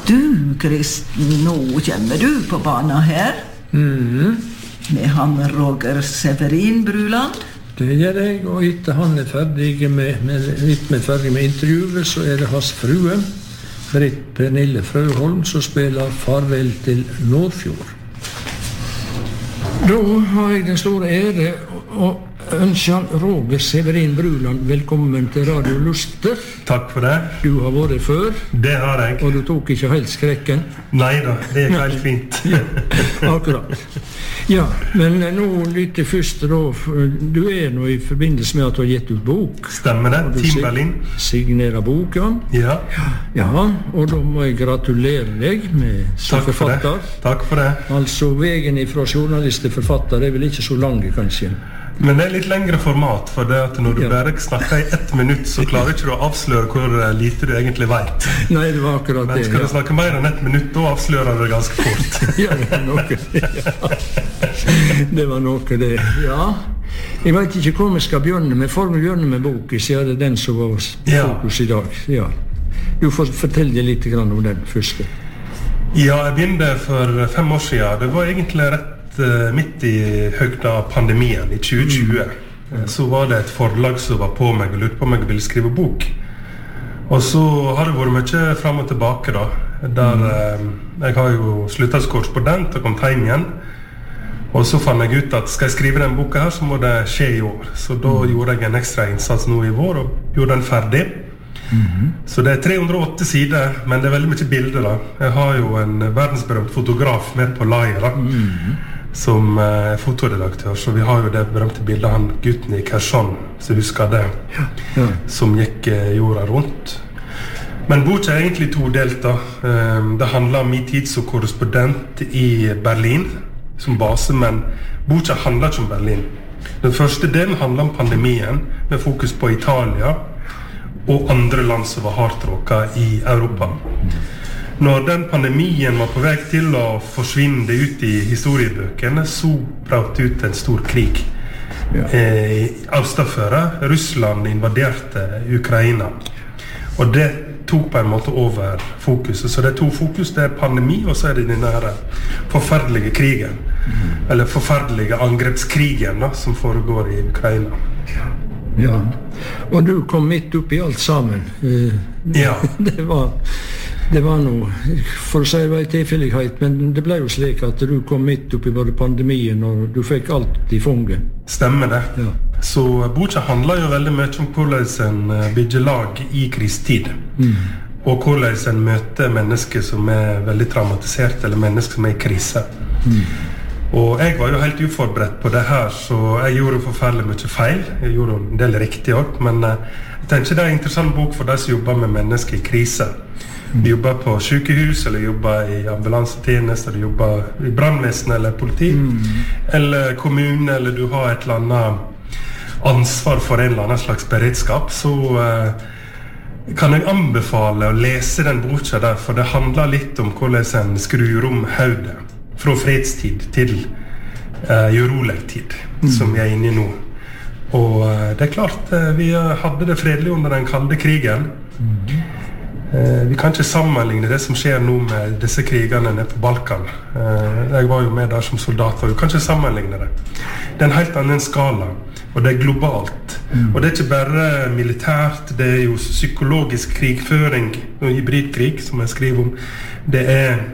Du, Kristen, nå kommer du på banen her. Med han Roger Severin Bruland. Det gjør jeg, og etter han ferdig med intervjuet, så det hans frue, Britt Pernille Frøholm, som spiller Farvel til Nordfjord. Da har jeg den store ære å ønske Roger Severin Bruland velkommen til Radio Luster. Takk for det. Du har vært før. Det har jeg. Og du tok ikke helt skrekken. Neida, det helt fint. Ja, akkurat. Ja, men nå litt først da, du nå i forbindelse med at du har gitt ut bok. Stemmer det, Team Berlin. Signerer boka. Ja. Ja, og da må jeg gratulere deg med som forfatter. Takk for det. Altså, veien fra journalist til forfatter vel ikke så lang, kanskje. Men det litt lengre format, for det at når du bare snakker i 1 minutt, så klarer ikke du å avsløre hvor lite du egentlig vet. Nei, det var akkurat det. Men skal du snakke mer enn 1 minutt, da avslører du det ganske fort. Ja, det var noe. Ja. Det var noe, det. Ja. Jeg vet ikke hvor vi skal begynne med. For vi begynner med boken, så det den som var fokus i dag. Ja. Du får fortelle litt om den første. Ja, jeg begynte for 5 år siden. Det var egentlig rett midt i høgda av pandemien i 2020. Så var det et forlag som var på meg og lurte på om jeg ville skrive bok. Og så har det vært mye frem og tilbake da, der jeg har jo sluttet som korrespondent og kom hjem igjen. Og så fant jeg ut at skal jeg skrive den boka her, så må det skje i år. Så da gjorde jeg en ekstra innsats nå i vår og gjorde den ferdig. Så det 308 sider, men det veldig mye bilder da. Jeg har jo en verdensberømt fotograf med på laget da, som fotoredaktør, så vi har jo det berømte bildet av han gutten i Kherson, så husker det, som gikk jorda rundt. Men boka egentlig todelt da. Det handler om min tid som korrespondent i Berlin, som base, men boka handler ikke om Berlin. Den første delen handler om pandemien, med fokus på Italia, og andre land som var hardt råket i Europa. Når den pandemien var på vei til å forsvinne ut i historiebøkene, så brøt ut en stor krig. Østafor Russland invaderte Ukraina. Og det tok på en måte over fokuset. Så det 2 fokus, det pandemi, og så det denne forferdelige krigen. Eller forferdelige angrepskrigen da, som foregår i Ukraina. Ja, og du kom midt opp i alt sammen. Ja. Det var noe, for å si det var en tilfellighet, men det ble jo slik at du kom midt opp i både pandemien, og du fikk alt i fanget. Stemmer det. Ja. Så boka handler jo veldig mye om hvordan en bygger lag i krisetid. Og hvordan en møter mennesker som veldig traumatisert, eller mennesker som i krise. Og jeg var jo helt uforberedt på det her, så jeg gjorde forferdelig mye feil. Jeg gjorde en del riktig også, men jeg tenker det en interessant bok for de som jobber med mennesker i krise. Du jobber på sykehus, eller jobber i ambulansetjeneste, eller jobber i brannvesen eller politi, eller kommune, eller du har et eller annet ansvar for en eller annen slags beredskap, så kan jeg anbefale å lese den boka der, for det handler litt om hvordan en skrur om hodet fra fredstid til urolig tid, som vi inne i nå. Og det klart, vi hadde det fredelig under den kalde krigen. Vi kan ikke sammenligne det som skjer nå med disse krigene nede på Balkan. Jeg var jo med der som soldat, og vi kan ikke sammenligne det. Det en helt annen skala, og det globalt. Og det ikke bare militært, det jo psykologisk krigføring, og hybridkrig, som jeg skriver om. Det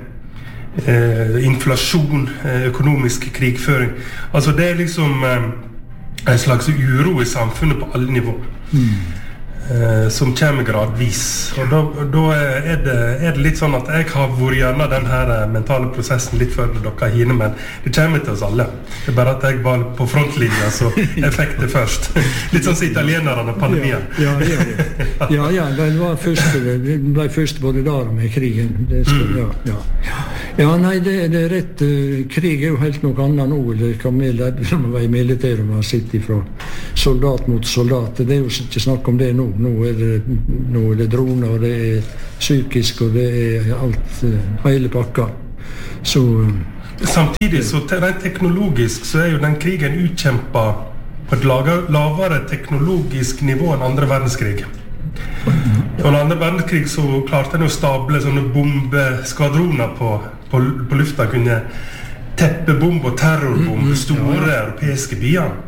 inflasjon, økonomisk krigføring. Altså det liksom en slags uro i samfunnet på alle nivåer. Som kommer gradvis. Og da det litt sånn at jeg har vært gjennom den her mentale prosessen litt før dere hinner, men det kommer til oss alle. Det bare at jeg var på frontlinja, så jeg fikk det først. Litt sånn som italienerne pandemien. Ja, det ble først både der med krigen. Ja, nei, det rett. Krig jo helt noe annet nå, eller hva vi lærte som var i militæret, man sitter fra soldat mot soldat. Det jo ikke snakk om det nå. Nå det droner, og det psykisk, og det alt, hele pakka. Så samtidig, så rent teknologisk, så jo den krigen utkjempet på et lavere teknologisk nivå enn andre verdenskrig. Under andre verdenskrig så klarte de å stable sånne bombeskvadroner på lufta, kunne teppebomb og terrorbomb store europeiske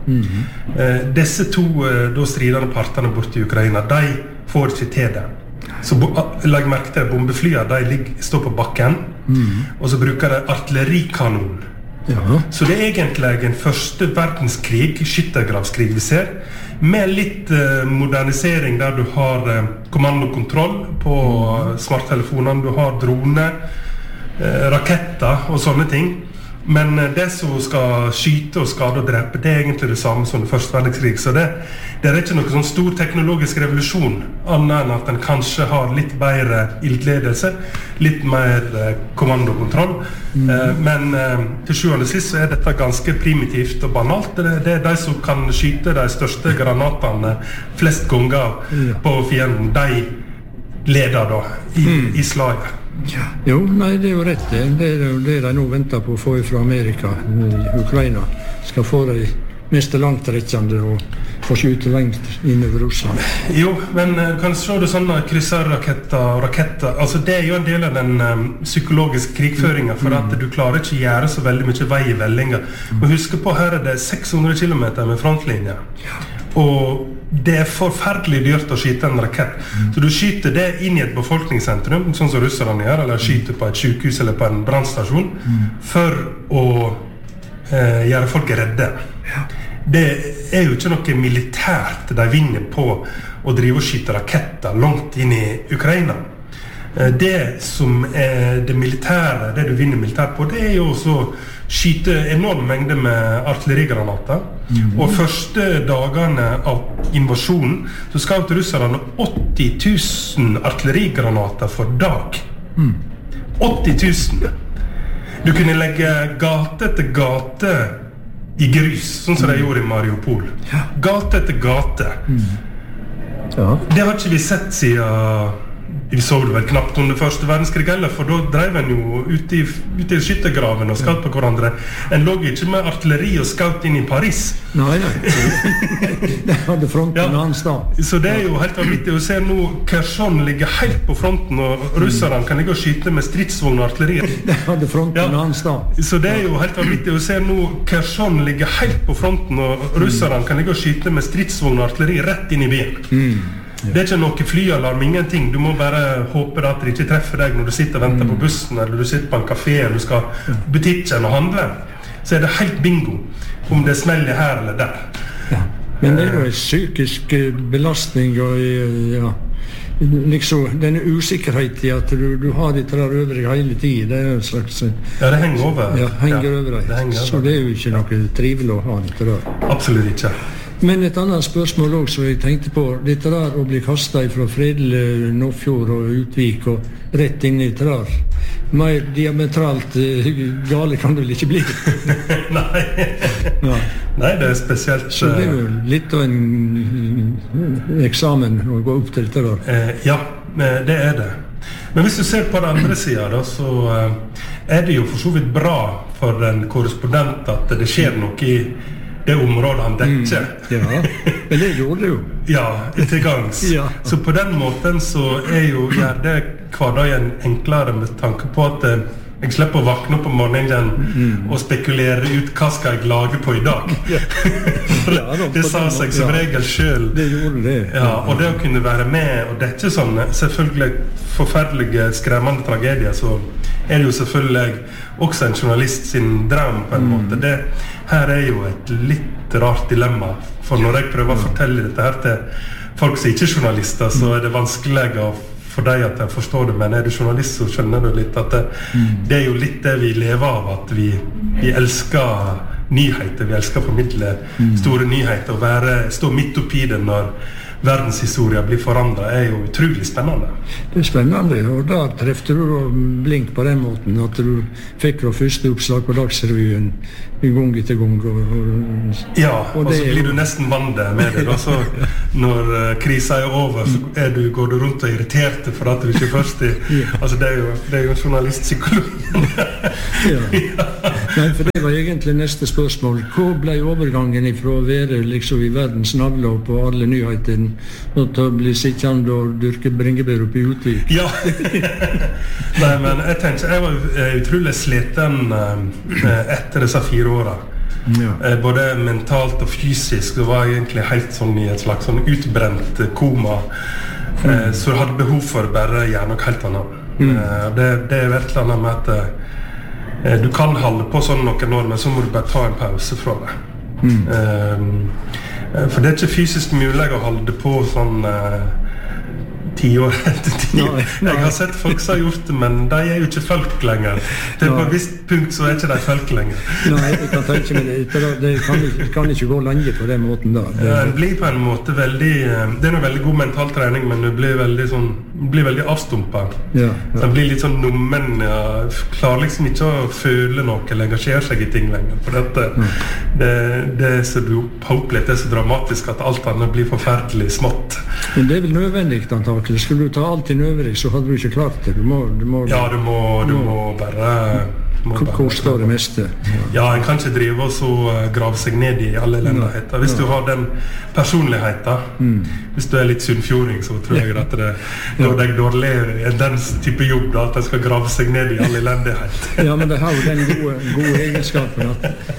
byer. Disse to da stridende partene borte i Ukraina, de får ikke til det. Så legg merke til bombeflyene, de står på bakken, og så bruker de artillerikanon. Så det egentlig en første verdenskrig, skyttergravskrig vi ser, med litt modernisering der du har kommandokontroll på smarttelefonene, du har droner, raketter og sånne ting. Men det som skal skyte og skade og drepe, det egentlig det samme som det første verdenskrig. Så det ikke noen sånn stor teknologisk revolusjon, annet enn at den kanskje har litt bedre ildledelse, litt mer kommandokontroll. Men til sjuende og sist så dette ganske primitivt og banalt. Det de som kan skyte de største granatene flest ganger på fienden, de leder da i slaget. Jo, nei, det jo rett. Det de nå venter på å få fra Amerika, Ukraina, skal få de mest langtrekkende og få skyte lengt inn over Russland. Jo, men kan se det sånne kryssarraketter, altså det jo en del av den psykologiske krigføringen, for at du klarer ikke gjøre så veldig mye vei i veldinger. Og husk på, her det 600 kilometer med frontlinje. Og det forferdelig dyrt å skyte en rakett. Så du skyter det inn i et befolkningssentrum, sånn som russerne gjør, eller skyter på et sykehus eller på en brannstasjon, for å gjøre folk redde. Det jo ikke noe militært de vinner på å drive og skyte raketter langt inn i Ukraina. Det som det militære, det du vinner militært på, det jo også skyte enorme mengder med artillerigranater. Og første dagene av invasjonen så skjøt russerne 80 000 artillerigranater for dag. 80 000! Du kunne legge gate etter gate i grus, sånn som de gjorde i Mariupol. Gate etter gate. Det har ikke vi sett siden vi så vel knapt under første verdenskrig heller, for da drev en jo ut i skyttergraven og skjøt på hverandre. En lå ikke med artilleri og skjøt inn i Paris. Nei. Det hadde fronten en annen sted. Så det jo helt vanvittig å se nå Kherson ligger helt på fronten, og russerne kan ligge og skyte med stridsvogn og artilleri. Det hadde fronten en annen sted. Så det jo helt vanvittig å se nå Kherson ligger helt på fronten, og russerne kan ligge og skyte med stridsvogn og artilleri rett inn i byen. Det ikke noe flyalarm, ingenting. Du må bare håpe at det ikke treffer deg når du sitter og venter på bussen, eller du sitter på en kafé, eller du skal på butikken og handle. Så det helt bingo om det smeller her eller der. Men det jo en psykisk belastning, og liksom denne usikkerhet i at du har det der over deg hele tiden. Det en slags... Ja, det henger over. Ja, henger over deg. Så det jo ikke noe trivelig å ha det der. Absolutt ikke. Men et annet spørsmål også jeg tenkte på, dette der å bli kastet fra Fredel, Nordfjord og Utvik og rett inn i trær. Mer diametralt gale kan det vel ikke bli? Nei. Nei, det spesielt... Så det jo litt av en eksamen å gå opp til dette der. Ja, det det. Men hvis du ser på den andre siden, da, så det jo for så vidt bra for en korrespondent at det skjer noe i det området han dekker. Ja, men det gjorde det jo. Ja, til gangs. Så på den måten så gjør det hverdagen enklere med tanke på at jeg slipper å vakne opp om morgenen og spekulere ut hva skal jeg lage på i dag. Det sa seg som regel selv. Det gjorde det. Ja, og det å kunne være med og dekke sånne selvfølgelig forferdelige, skremmende tragedier, så det jo selvfølgelig også en journalist sin drøm på en måte. Her jo et litt rart dilemma, for når jeg prøver å fortelle dette her til folk som ikke er journalister, så det vanskeligere for deg at jeg forstår det, men du journalist så skjønner du litt at det jo litt det vi lever av, at vi elsker nyheter, vi elsker å formidle store nyheter, og stå midt oppi det når verdenshistoria blir forandret, jo utrolig spennende. Det spennende, og da trefte du blink på den måten, at du fikk fra første oppslag på Dagsrevyen gang etter gang. Ja, og så blir du nesten vant med det. Så når krisen over, så går du rundt og irritert for at du ikke først altså det jo en journalistpsykolog. Nei, for det var egentlig neste spørsmål. Hva ble overgangen fra å være liksom i verdens navle på alle nyheter å bli sittende og dyrke bringebær oppe I Utvik. Ja. Nei, men jeg tenker, jeg var utrolig sliten etter disse 4 årene. Ja. Både mentalt og fysisk. Det var egentlig helt sånn I et slags sånn utbrent koma. Så jeg hadde behov for bare å gjøre noe helt annet. Det et eller annet med at du kan holde på sånn noen år, men så må du bare ta en pause fra det. For det ikke fysisk mulig å holde på sånn 10 år etter 10 år. Jeg har sett folk som har gjort det, men de jo ikke folk lenger. Det på et visst punkt så ikke de folk lenger. Nei, jeg kan tenke meg det. Det kan ikke gå lenge på den måten da. Det blir på en måte veldig... Det noe veldig god mental trening, men det blir veldig avstumpet. Det blir litt sånn nummen. Klarer liksom ikke å føle noe eller engasjere seg I ting lenger. For det så du har opplevd det så dramatisk at alt annet blir forferdelig smått. Men det vel nødvendig antakelig. Skulle du ta alt I nøvrig, så hadde du ikke klart det. Du må bare... koste det meste. Ja, en kan ikke drive og så grave seg ned I alle elendigheter. Hvis du har den personligheten, hvis du litt sunnfjording, så tror jeg at det er dårlig den type jobb da, at de skal grave seg ned I alle elendigheter. Ja, men de har jo den gode egenskapen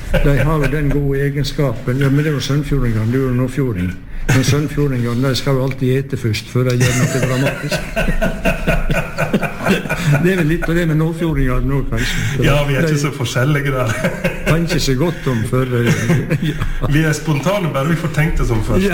ja, men det var sunnfjordingen, du jo nordfjording. Men sunnfjordingen, de skal jo alltid ete først, før de gjør noe dramatisk. Det vel litt av det med nordfjordinger nå, kanskje. Ja, vi ikke så forskjellige der. Kan ikke så godt om før. Vi spontane, bare vi får tenkt det som først.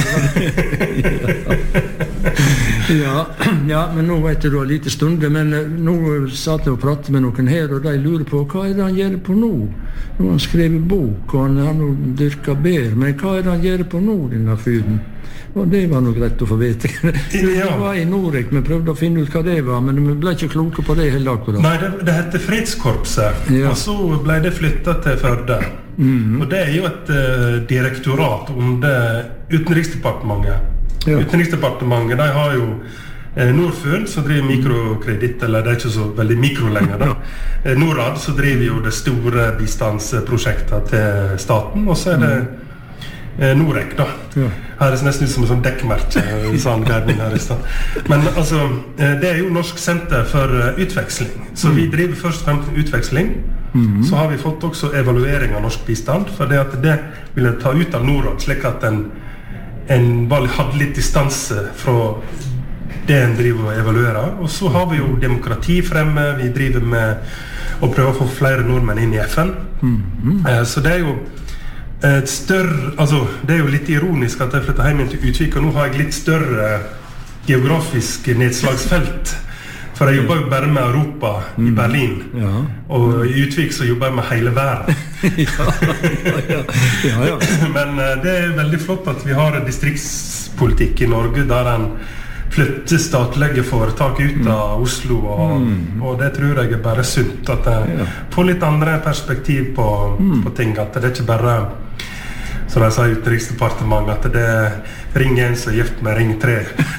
Ja, men nå vet du har lite stunder, men nå satt jeg og pratet med noen her, og de lurer på, hva det han gjør på nå? Nå har han skrevet bok, og han har nå dyrket bær, men hva det han gjør på nå, denne fyren? Og det var noe greit å få vite. Vi var I Norek, vi prøvde å finne ut hva det var, men vi ble ikke kloke på det heller akkurat. Nei, det heter Fredskorpset, og så ble det flyttet til Førde. Og det jo et direktorat under Utenriksdepartementet. Utenriksdepartementet, de har jo Norfund, som driver mikrokreditt, eller det ikke så veldig mikro lenger da. Norad, så driver jo det store bistandsprosjektet til staten, og så det Norek da. Her det nesten ut som en sånn dekkmerke, sånn gærning her I sted. Men altså, det jo Norsk Senter for Utveksling. Så vi driver først og fremst utveksling. Så har vi fått også evaluering av norsk bistand, for det at det ville ta ut av Norad, slik at en bare hadde litt distanse fra det en driver og evaluerer. Og så har vi jo demokrati fremme, vi driver med å prøve å få flere nordmenn inn I FN. Så det jo et større, altså det jo litt ironisk at jeg flyttet hjem til Utvik, og nå har jeg litt større geografisk nedslagsfelt. For jeg jobber jo bare med Europa I Berlin, og I Utvik så jobber jeg med hele verden. Men det veldig flott at vi har en distriktspolitikk I Norge der en flytter statlige foretak ut av Oslo, og det tror jeg bare sunt, at jeg får litt andre perspektiv på ting, at det ikke bare så de sa I Utenriksdepartementet, at det ring en som gift med ring 3.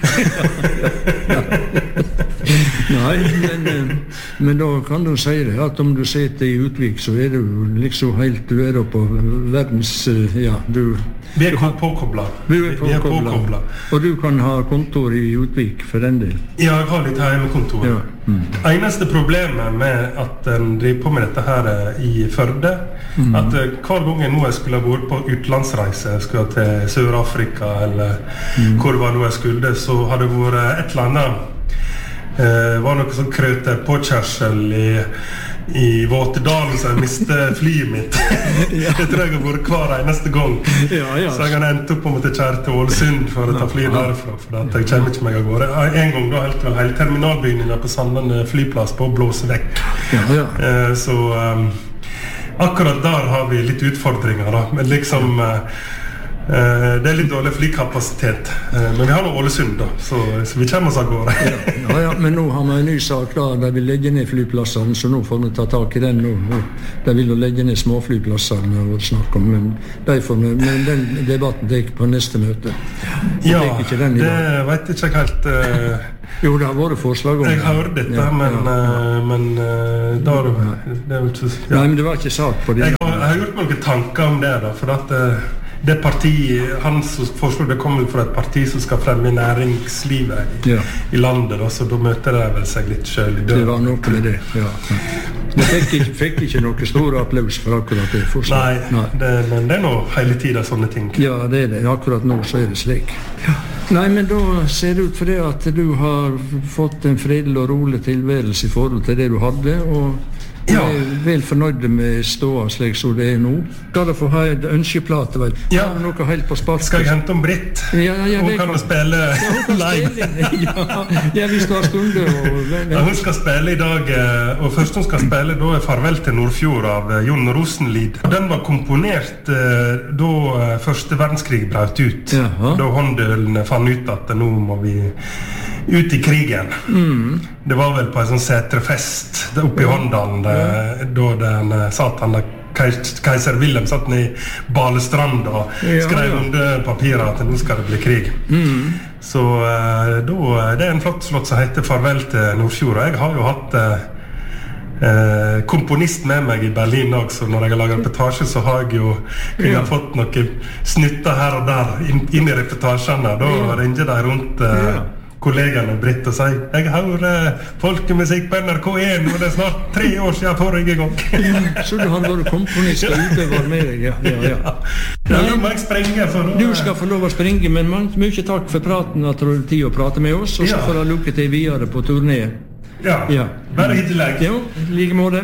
Nei, men da kan du si det, at om du sitter I Utvik, så du liksom helt, du da på verdens, Vi påkoblet. Vi påkoblet. Og du kan ha kontor I Utvik for den del? Ja, jeg har litt hjemmekontor. Det eneste problemet med at en driver på med dette her I Førde, at hver gang jeg nå skulle ha vært på utlandsreise, skulle til Sør-Afrika, eller hvor var nå jeg skulle, så hadde det vært et eller annet var noe sånn krøter påkjørsel I Våtedalen, så jeg mistet flyet mitt. Det tror jeg har vært hver eneste gang. Så jeg har endt opp om å kjære til Ålesund for å ta flyet derfra, for at jeg kommer ikke meg av gårde. En gang da helt vel hele terminalbygningen på Sandane flyplass på å blåse vekk. Så akkurat der har vi litt utfordringer da, men liksom det litt dårlig flykapasitet, men vi har noe Ålesund da, så vi kommer oss av gårde. Men nå har vi en ny sak da, der vi legger ned flyplassene, så nå får vi ta tak I den nå. Der vil vi legge ned småflyplassene og snakke om, men den debatten det på neste møte. Ja, det vet ikke jeg helt. Jo, det har vært forslag om det. Jeg har hørt dette, men da det jo ikke... Nei, men det var ikke sak på det. Jeg har gjort noen tanker om det da, for at det partiet, hans forslag, det kommer vel fra et parti som skal fremme næringslivet i landet, da, så da møter de vel seg litt selv i døren. Det var noe med det, Det fikk ikke noe stor applaus for akkurat det forslaget. Nei. Men det nå hele tiden sånne ting. Ja, det det. Akkurat nå så det slik. Nei, men da ser det ut for det at du har fått en fredelig og rolig tilværelse i forhold til det du hadde, og vel fornøyde med ståa slik så det nå. Skal du få ha et ønskeplate, vel? Noe helt på spark. Skal jeg hente om Britt? Hun kan jo spille live. Vi skal ha stunder. Hun skal spille i dag, og først hun skal spille da Farvel til Nordfjord av Jon Rosenlid. Den var komponert da første verdenskrig brøt ut. Da håndølene fant ut at nå må vi ut i krigen. Det var vel på en sånn setrefest oppe i Håndalen, da den satt han der keiser Wilhelm satt ned i Balestrand og skrev under papiret at nå skal det bli krig. Så da det en flott slott som heter Farvel til Nordfjord, og jeg har jo hatt komponist med meg i Berlin også, så når jeg har laget reportasje så har jeg jo fått noen snutter her og der inn i reportasjene. Da ringer de rundt kollegene Britt og sier jeg hører folkemusikk på NRK1 og det snart 3 år siden forrige gang. Så du har vært komponist og utøver med deg, Nå må jeg sprenge Du skal få lov å springe, men mye takk for praten at du har tid å prate med oss, og så får du lukke til videre på turné. Bare hyggelig. Like måte.